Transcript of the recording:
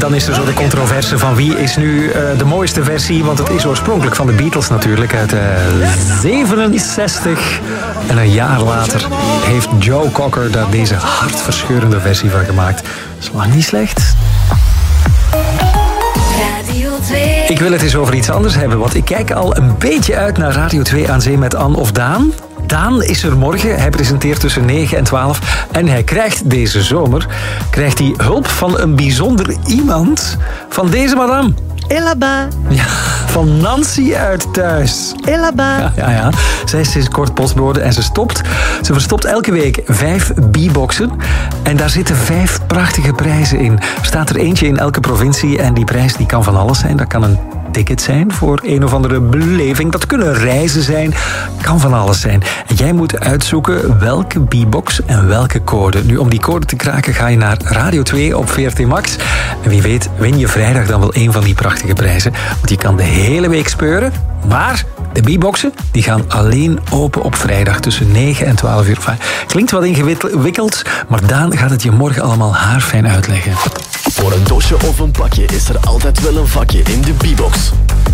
dan is er zo de controverse van wie is nu de mooiste versie. Want het is oorspronkelijk van de Beatles natuurlijk uit 67. En een jaar later heeft Joe Cocker daar deze hartverscheurende versie van gemaakt. Dat is lang niet slecht. Radio 2. Ik wil het eens over iets anders hebben, want ik kijk al een beetje uit naar Radio 2 aan Zee met Anne of Daan. Daan is er morgen. Hij presenteert tussen 9 en 12. En hij krijgt deze zomer hulp van een bijzonder iemand. Van deze madame. Elaba. Ja, van Nancy uit Thuis. Elaba. Ja. Zij is sinds kort postbode en ze verstopt elke week 5 B-boxen. En daar zitten 5 prachtige prijzen in. Er staat er eentje in elke provincie en die prijs die kan van alles zijn. Dat kan een ticket zijn voor een of andere beleving. Dat kunnen reizen zijn. Kan van alles zijn. En jij moet uitzoeken welke B-box en welke code. Nu, om die code te kraken ga je naar Radio 2 op VRT Max. En wie weet win je vrijdag dan wel een van die prachtige prijzen. Want je kan de hele week speuren. Maar de B-boxen die gaan alleen open op vrijdag tussen 9 en 12 uur. Klinkt wat ingewikkeld, maar Daan gaat het je morgen allemaal haarfijn uitleggen. Voor een dosje of een pakje is er altijd wel een vakje in de B-box.